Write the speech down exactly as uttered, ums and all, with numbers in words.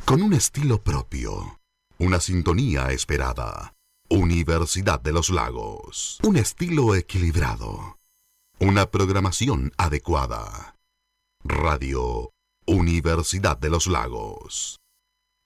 con un estilo propio, una sintonía esperada. Universidad de los Lagos, un estilo equilibrado, una programación adecuada. Radio Universidad de los Lagos.